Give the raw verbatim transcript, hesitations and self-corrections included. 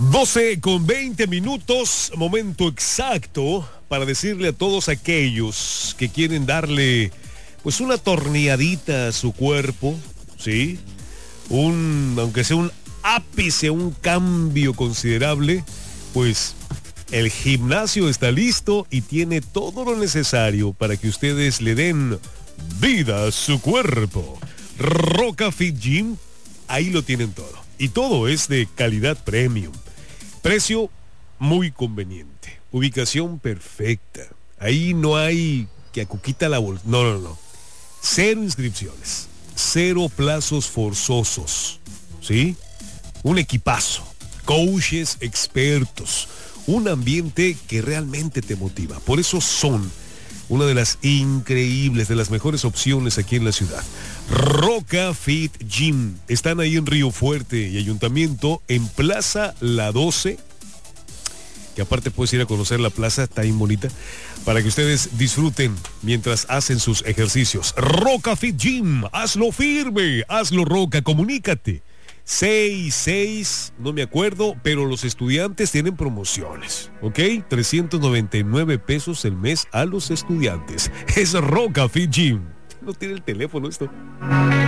doce con veinte minutos, momento exacto para decirle a todos aquellos que quieren darle pues una torneadita a su cuerpo, ¿sí? Un, aunque sea un ápice, un cambio considerable, pues el gimnasio está listo y tiene todo lo necesario para que ustedes le den vida a su cuerpo. Roca Fit Gym, ahí lo tienen todo. Y todo es de calidad premium. Precio muy conveniente. Ubicación perfecta. Ahí no hay que a Cuquita la bolsa. No, no, no. Cero inscripciones. Cero plazos forzosos. ¿Sí? Un equipazo. Coaches expertos. Un ambiente que realmente te motiva. Por eso son una de las increíbles, de las mejores opciones aquí en la ciudad. Roca Fit Gym. Están ahí en Río Fuerte y Ayuntamiento, en Plaza La doce. Que aparte puedes ir a conocer la plaza, está bien bonita, para que ustedes disfruten mientras hacen sus ejercicios. Roca Fit Gym, hazlo firme, hazlo Roca, comunícate. seis, seis, no me acuerdo, pero los estudiantes tienen promociones, ¿ok? trescientos noventa y nueve pesos el mes a los estudiantes. Es Roca Fit Gym. No tiene el teléfono esto.